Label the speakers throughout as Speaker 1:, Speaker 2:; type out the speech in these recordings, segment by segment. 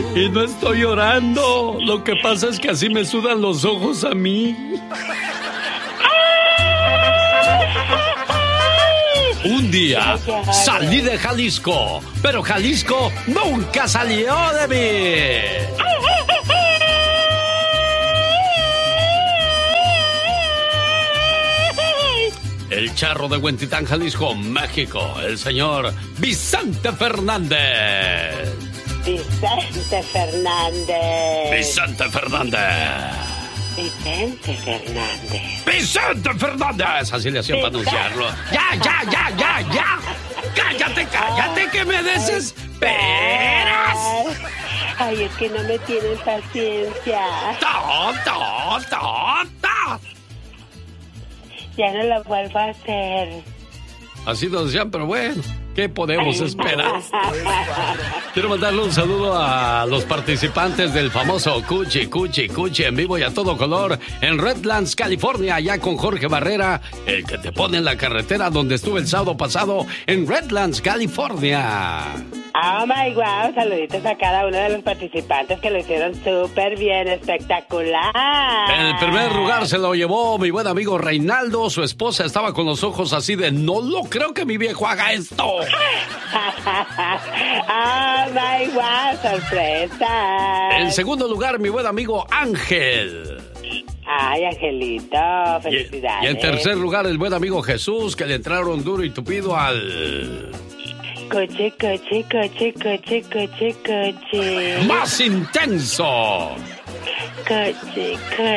Speaker 1: Y no estoy llorando. Lo que pasa es que así me sudan los ojos a mí. Un día salí de Jalisco, pero Jalisco nunca salió de mí. El charro de Huentitán, Jalisco, México, el señor Vicente Fernández.
Speaker 2: Vicente Fernández.
Speaker 1: Vicente Fernández.
Speaker 2: Vicente Fernández.
Speaker 1: ¡Vicente Fernández! Así le hacían para anunciarlo. ¡Ya! ¡Cállate, que me desesperas!
Speaker 2: Ay, es que no me tienen paciencia. Ya no lo vuelvo a hacer.
Speaker 1: Así nos decían, pero bueno, ¿qué podemos esperar? Quiero mandarle un saludo a los participantes del famoso Cuchi en vivo y a todo color en Redlands, California, allá con Jorge Barrera, el que te pone en la carretera donde estuve el sábado pasado en Redlands, California.
Speaker 2: Oh my wow, saluditos a cada uno de los participantes que lo hicieron súper bien, espectacular.
Speaker 1: El primer lugar se lo llevó mi buen amigo Reinaldo. Su esposa estaba con los ojos así de no lo creo que mi viejo haga esto.
Speaker 2: Oh my wow, sorpresa.
Speaker 1: En segundo lugar, mi buen amigo Ángel.
Speaker 2: Ay, Angelito, felicidades.
Speaker 1: Y en tercer lugar, el buen amigo Jesús, que le entraron duro y tupido al...
Speaker 2: Coche.
Speaker 1: ¡Más intenso!
Speaker 2: Coche.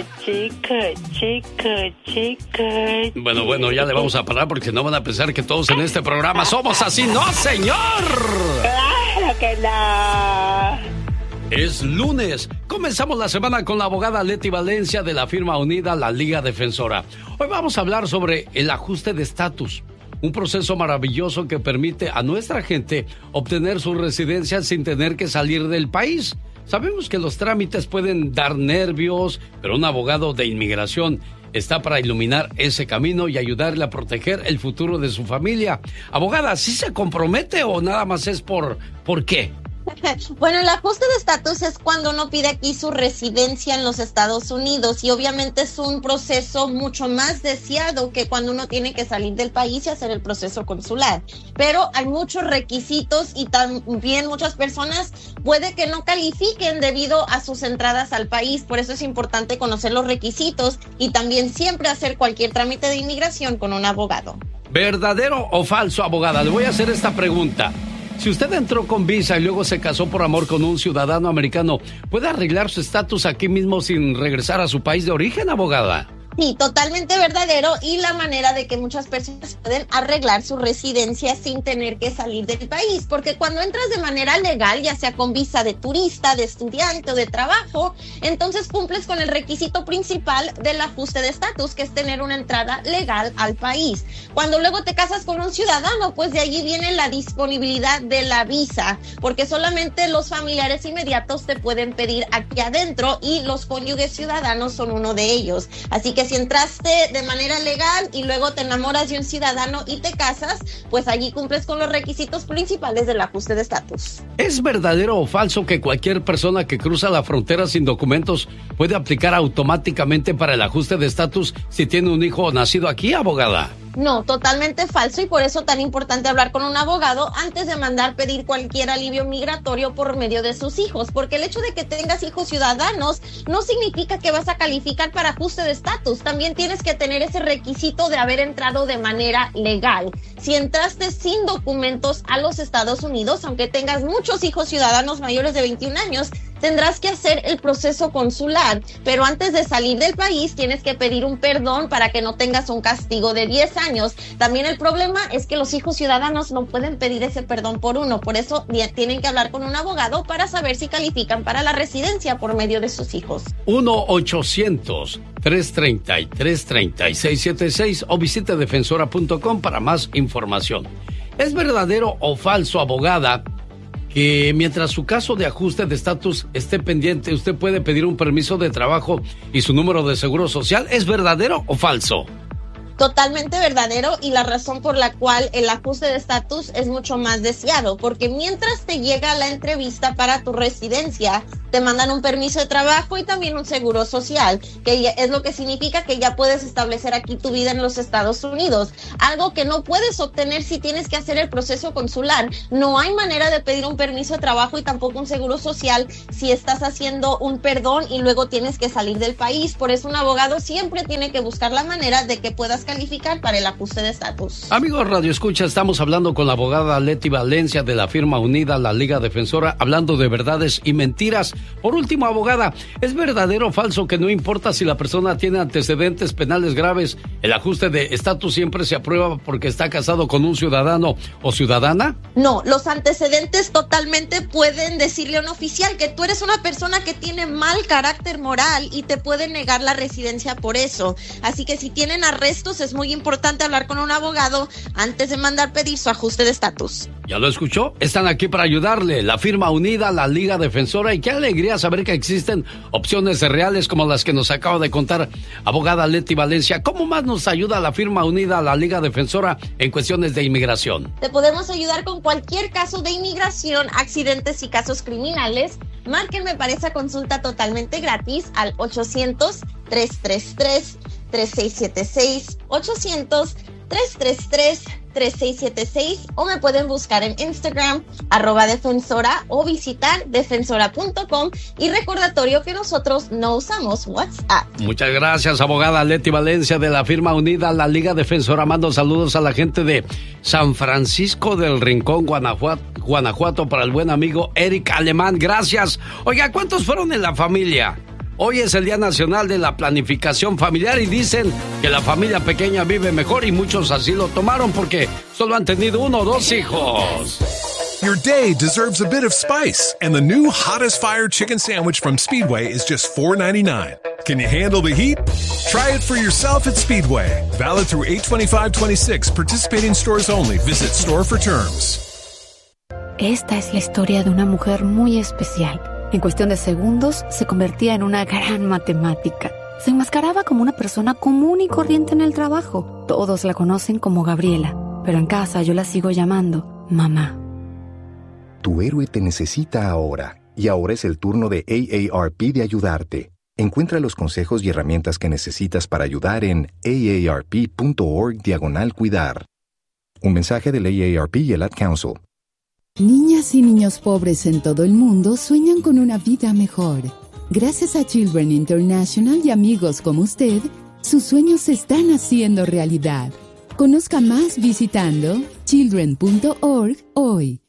Speaker 1: Bueno, ya le vamos a parar porque no van a pensar que todos en este programa somos así. ¡No, señor!
Speaker 2: ¡Claro que no!
Speaker 1: Es lunes. Comenzamos la semana con la abogada Leti Valencia de la firma unida La Liga Defensora. Hoy vamos a hablar sobre el ajuste de estatus. Un proceso maravilloso que permite a nuestra gente obtener su residencia sin tener que salir del país. Sabemos que los trámites pueden dar nervios, pero un abogado de inmigración está para iluminar ese camino y ayudarle a proteger el futuro de su familia. Abogada, ¿sí se compromete o nada más es por qué?
Speaker 3: Bueno, el ajuste de estatus es cuando uno pide aquí su residencia en los Estados Unidos y obviamente es un proceso mucho más deseado que cuando uno tiene que salir del país y hacer el proceso consular. Pero hay muchos requisitos y también muchas personas puede que no califiquen debido a sus entradas al país. Por eso es importante conocer los requisitos y también siempre hacer cualquier trámite de inmigración con un abogado.
Speaker 1: ¿Verdadero o falso, abogada? Le voy a hacer esta pregunta. Si usted entró con visa y luego se casó por amor con un ciudadano americano, ¿puede arreglar su estatus aquí mismo sin regresar a su país de origen, abogada?
Speaker 3: Sí, totalmente verdadero y la manera de que muchas personas pueden arreglar su residencia sin tener que salir del país, porque cuando entras de manera legal, ya sea con visa de turista, de estudiante o de trabajo, entonces cumples con el requisito principal del ajuste de estatus, que es tener una entrada legal al país. Cuando luego te casas con un ciudadano, pues de allí viene la disponibilidad de la visa, porque solamente los familiares inmediatos te pueden pedir aquí adentro y los cónyuges ciudadanos son uno de ellos. Así que si entraste de manera legal y luego te enamoras de un ciudadano y te casas, pues allí cumples con los requisitos principales del ajuste de estatus.
Speaker 1: ¿Es verdadero o falso que cualquier persona que cruza la frontera sin documentos puede aplicar automáticamente para el ajuste de estatus si tiene un hijo nacido aquí, abogada?
Speaker 3: No, totalmente falso y por eso tan importante hablar con un abogado antes de mandar pedir cualquier alivio migratorio por medio de sus hijos, porque el hecho de que tengas hijos ciudadanos no significa que vas a calificar para ajuste de estatus. También tienes que tener ese requisito de haber entrado de manera legal. Si entraste sin documentos a los Estados Unidos, aunque tengas muchos hijos ciudadanos mayores de 21 años, tendrás que hacer el proceso consular, pero antes de salir del país tienes que pedir un perdón para que no tengas un castigo de 10 años. También el problema es que los hijos ciudadanos no pueden pedir ese perdón por uno, por eso tienen que hablar con un abogado para saber si califican para la residencia por medio de sus hijos.
Speaker 1: 1-800-333-3676 o visite defensora.com para más información. ¿Es verdadero o falso, abogada, que mientras su caso de ajuste de estatus esté pendiente, usted puede pedir un permiso de trabajo y su número de seguro social? ¿Es verdadero o falso?
Speaker 3: Totalmente verdadero, y la razón por la cual el ajuste de estatus es mucho más deseado, porque mientras te llega la entrevista para tu residencia, te mandan un permiso de trabajo y también un seguro social, que es lo que significa que ya puedes establecer aquí tu vida en los Estados Unidos, algo que no puedes obtener si tienes que hacer el proceso consular. No hay manera de pedir un permiso de trabajo y tampoco un seguro social si estás haciendo un perdón y luego tienes que salir del país. Por eso un abogado siempre tiene que buscar la manera de que puedas calificar para el ajuste de estatus.
Speaker 1: Amigos Radio Escucha, estamos hablando con la abogada Leti Valencia de la firma Unida, la Liga Defensora, hablando de verdades y mentiras. Por último, abogada, ¿es verdadero o falso que no importa si la persona tiene antecedentes penales graves, el ajuste de estatus siempre se aprueba porque está casado con un ciudadano o ciudadana?
Speaker 3: No, los antecedentes totalmente pueden decirle a un oficial que tú eres una persona que tiene mal carácter moral y te pueden negar la residencia por eso. Así que si tienen arrestos, es muy importante hablar con un abogado antes de mandar pedir su ajuste de estatus.
Speaker 1: ¿Ya lo escuchó? Están aquí para ayudarle. La firma Unida, la Liga Defensora. Y qué alegría saber que existen opciones reales como las que nos acaba de contar abogada Leti Valencia. ¿Cómo más nos ayuda la firma Unida, la Liga Defensora en cuestiones de inmigración?
Speaker 3: Te podemos ayudar con cualquier caso de inmigración, accidentes y casos criminales. Márquenme para esa consulta totalmente gratis al 800-333-3676, 800-333-3676, o me pueden buscar en Instagram, @defensora, o visitar defensora.com. Y recordatorio que nosotros no usamos WhatsApp.
Speaker 1: Muchas gracias, abogada Leti Valencia de la firma Unida, la Liga Defensora. Mando saludos a la gente de San Francisco del Rincón, Guanajuato, para el buen amigo Eric Alemán. Gracias. Oiga, ¿cuántos fueron en la familia? Hoy es el Día Nacional de la Planificación Familiar y dicen que la familia pequeña vive mejor, y muchos así lo tomaron porque solo han tenido 1 o 2 hijos.
Speaker 4: Your day deserves a bit of spice, and the new Hottest Fire Chicken Sandwich from Speedway is just $4.99. Can you handle the heat? Try it for yourself at Speedway. Valid through 8/25/26. Participating stores only. Visit store for terms.
Speaker 5: Esta es la historia de una mujer muy especial. En cuestión de segundos, se convertía en una gran matemática. Se enmascaraba como una persona común y corriente en el trabajo. Todos la conocen como Gabriela, pero en casa yo la sigo llamando mamá.
Speaker 6: Tu héroe te necesita ahora, y ahora es el turno de AARP de ayudarte. Encuentra los consejos y herramientas que necesitas para ayudar en aarp.org/cuidar. Un mensaje del AARP y el Ad Council.
Speaker 7: Niñas y niños pobres en todo el mundo sueñan con una vida mejor. Gracias a Children International y amigos como usted, sus sueños se están haciendo realidad. Conozca más visitando children.org hoy.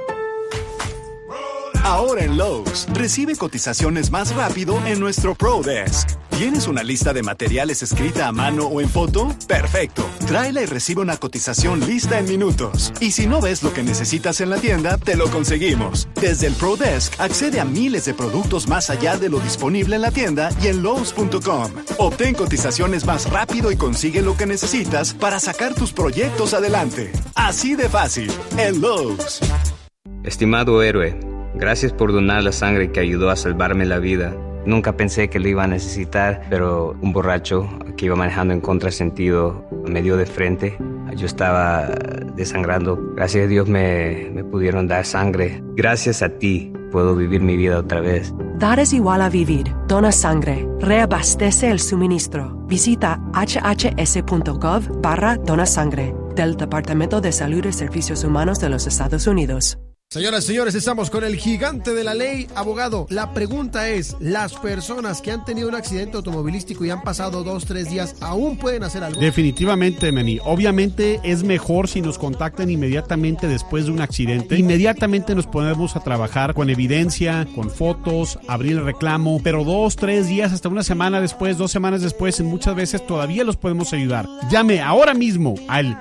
Speaker 8: Ahora en Lowe's, recibe cotizaciones más rápido en nuestro Pro Desk. ¿Tienes una lista de materiales escrita a mano o en foto? ¡Perfecto! Tráela y recibe una cotización lista en minutos. Y si no ves lo que necesitas en la tienda, te lo conseguimos. Desde el Pro Desk, accede a miles de productos más allá de lo disponible en la tienda y en Lowe's.com. Obtén cotizaciones más rápido y consigue lo que necesitas para sacar tus proyectos adelante. Así de fácil, en Lowe's.
Speaker 9: Estimado héroe, gracias por donar la sangre que ayudó a salvarme la vida. Nunca pensé que lo iba a necesitar, pero un borracho que iba manejando en contrasentido me dio de frente. Yo estaba desangrando. Gracias a Dios me pudieron dar sangre. Gracias a ti puedo vivir mi vida otra vez.
Speaker 10: Dar es igual a vivir. Dona sangre. Reabastece el suministro. Visita hhs.gov/donasangre del Departamento de Salud y Servicios Humanos de los Estados Unidos.
Speaker 11: Señoras y señores, estamos con el gigante de la ley, abogado. La pregunta es, ¿las personas que han tenido un accidente automovilístico y han pasado 2-3 días aún pueden hacer algo?
Speaker 12: Definitivamente, Manny. Obviamente es mejor si nos contactan inmediatamente después de un accidente. Inmediatamente nos ponemos a trabajar con evidencia, con fotos, abrir el reclamo, pero 2-3 días, hasta una semana después, 2 semanas después, muchas veces todavía los podemos ayudar. Llame ahora mismo al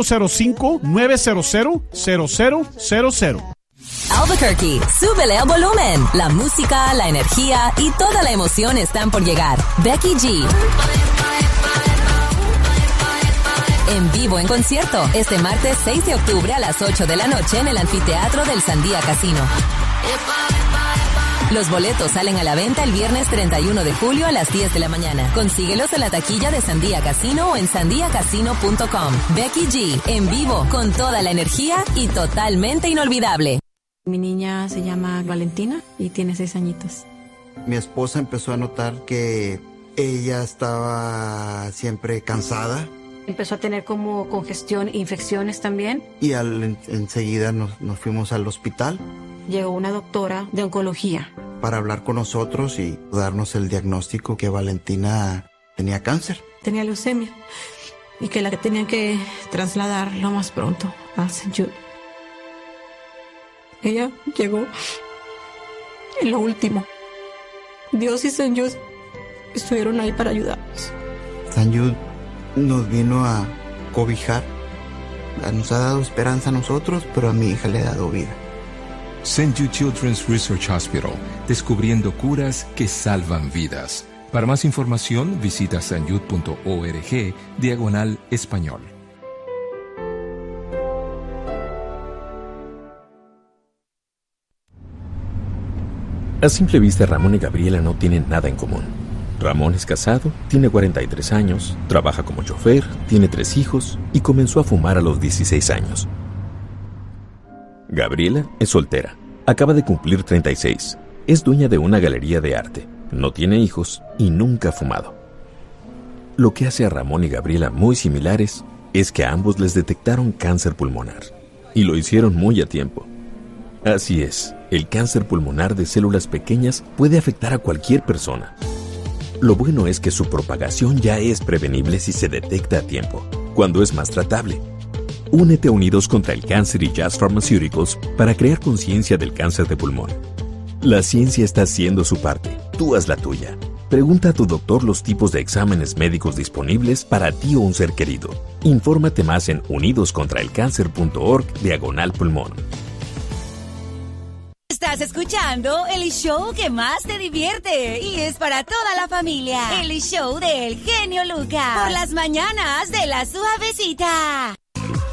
Speaker 12: 505-900-0000.
Speaker 13: Albuquerque, súbele al volumen. La música, la energía y toda la emoción están por llegar. Becky G. En vivo en concierto, este martes 6 de octubre a las 8 de la noche en el anfiteatro del Sandía Casino. Los boletos salen a la venta el viernes 31 de julio a las 10 de la mañana. Consíguelos en la taquilla de Sandía Casino o en sandiacasino.com. Becky G, en vivo, con toda la energía y totalmente inolvidable.
Speaker 14: Mi niña se llama Valentina y tiene 6 añitos.
Speaker 15: Mi esposa empezó a notar que ella estaba siempre cansada.
Speaker 14: Empezó a tener como congestión e infecciones también.
Speaker 15: Y enseguida nos fuimos al hospital.
Speaker 14: Llegó una doctora de oncología
Speaker 15: para hablar con nosotros y darnos el diagnóstico que Valentina tenía cáncer.
Speaker 14: Tenía leucemia y que la tenían que trasladar lo más pronto a St. Jude. Ella llegó en lo último. Dios y St. Jude estuvieron ahí para ayudarnos.
Speaker 15: St. Jude nos vino a cobijar. Nos ha dado esperanza a nosotros, pero a mi hija le ha dado vida.
Speaker 16: St. Jude Children's Research Hospital, descubriendo curas que salvan vidas. Para más información, visita stjude.org/español.
Speaker 17: A simple vista, Ramón y Gabriela no tienen nada en común. Ramón es casado, tiene 43 años, trabaja como chofer, tiene 3 hijos y comenzó a fumar a los 16 años. Gabriela es soltera, acaba de cumplir 36, es dueña de una galería de arte, no tiene hijos y nunca ha fumado. Lo que hace a Ramón y Gabriela muy similares es que a ambos les detectaron cáncer pulmonar y lo hicieron muy a tiempo. Así es, el cáncer pulmonar de células pequeñas puede afectar a cualquier persona. Lo bueno es que su propagación ya es prevenible si se detecta a tiempo, cuando es más tratable. Únete a Unidos contra el Cáncer y Jazz Pharmaceuticals para crear conciencia del cáncer de pulmón. La ciencia está haciendo su parte, tú haz la tuya. Pregunta a tu doctor los tipos de exámenes médicos disponibles para ti o un ser querido. Infórmate más en unidoscontraelcáncer.org/pulmón.
Speaker 18: Estás escuchando el show que más te divierte y es para toda la familia. El show del genio Lucas. Por las mañanas de La Suavecita.